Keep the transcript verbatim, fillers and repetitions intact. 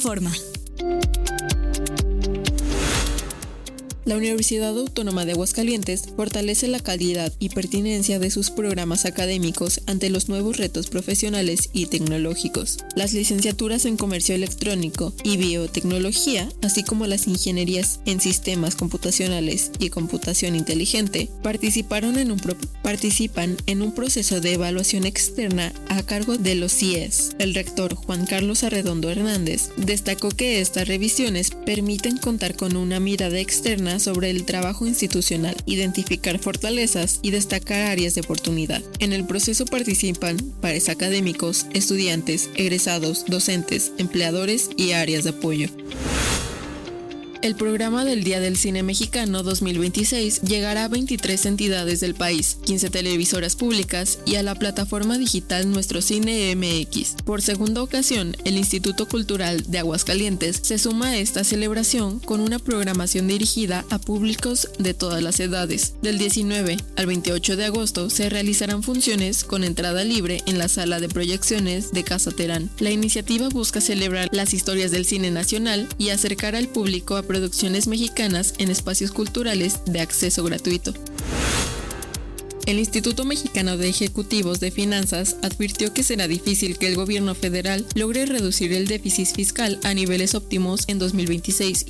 informa. La Universidad Autónoma de Aguascalientes fortalece la calidad y pertinencia de sus programas académicos ante los nuevos retos profesionales y tecnológicos. Las licenciaturas en Comercio Electrónico y Biotecnología, así como las ingenierías en Sistemas Computacionales y Computación Inteligente, participaron en un pro- participan en un proceso de evaluación externa a cargo de los C I E S. El rector Juan Carlos Arredondo Hernández destacó que estas revisiones permiten contar con una mirada externa sobre el trabajo institucional, identificar fortalezas y destacar áreas de oportunidad. En el proceso participan pares académicos, estudiantes, egresados, docentes, empleadores y áreas de apoyo. El programa del Día del Cine Mexicano dos mil veintiséis llegará a veintitrés entidades del país, quince televisoras públicas y a la plataforma digital Nuestro Cine M X. Por segunda ocasión, el Instituto Cultural de Aguascalientes se suma a esta celebración con una programación dirigida a públicos de todas las edades. Del diecinueve al veintiocho de agosto se realizarán funciones con entrada libre en la sala de proyecciones de Casa Terán. La iniciativa busca celebrar las historias del cine nacional y acercar al público a producciones mexicanas en espacios culturales de acceso gratuito. El Instituto Mexicano de Ejecutivos de Finanzas advirtió que será difícil que el gobierno federal logre reducir el déficit fiscal a niveles óptimos en dos mil veintiséis